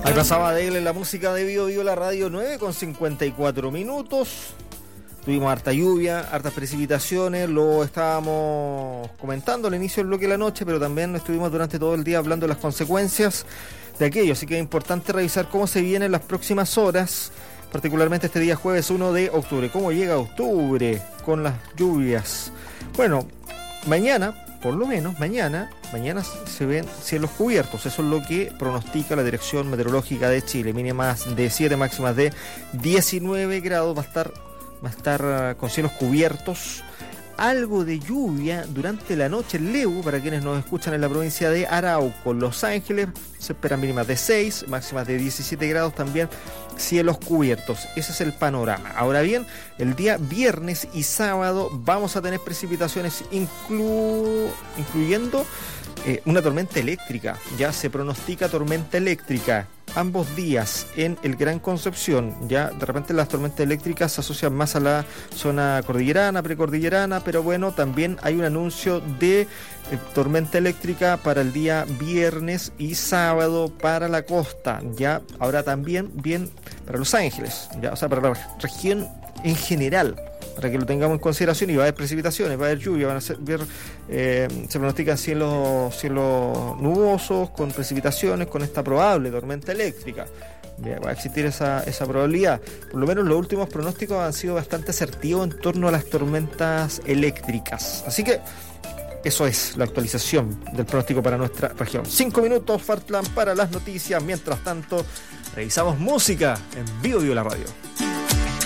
Ahí pasaba de él en la música de Bio Bio, la radio 9:54. Tuvimos harta lluvia, hartas precipitaciones, lo estábamos comentando al inicio del bloque de la noche, pero también estuvimos durante todo el día hablando de las consecuencias de aquello, así que es importante revisar cómo se vienen las próximas horas, particularmente este día jueves 1 de octubre. ¿Cómo llega octubre con las lluvias? Bueno, mañana, por lo menos mañana se ven cielos cubiertos. Eso es lo que pronostica la Dirección Meteorológica de Chile. Mínimas de 7, máximas de 19 grados. Va a estar con cielos cubiertos. Algo de lluvia durante la noche en Leu, para quienes nos escuchan en la provincia de Arauco. Los Ángeles se esperan mínimas de 6, máximas de 17 grados, también cielos cubiertos. Ese es el panorama. Ahora bien, el día viernes y sábado vamos a tener precipitaciones incluyendo una tormenta eléctrica. Ya se pronostica tormenta eléctrica ambos días en el Gran Concepción. Ya de repente las tormentas eléctricas se asocian más a la zona cordillerana, precordillerana, pero bueno, también hay un anuncio de tormenta eléctrica para el día viernes y sábado para la costa. Ya ahora también bien para Los Ángeles, ya, o sea, para la región en general, para que lo tengamos en consideración. Y va a haber precipitaciones, va a haber lluvia, se pronostican cielos nubosos, con precipitaciones, con esta probable tormenta eléctrica. Va a existir esa probabilidad. Por lo menos los últimos pronósticos han sido bastante asertivos en torno a las tormentas eléctricas. Así que eso es la actualización del pronóstico para nuestra región. 5 minutos, Fartland, para las noticias. Mientras tanto, revisamos música en Bio Bio la radio.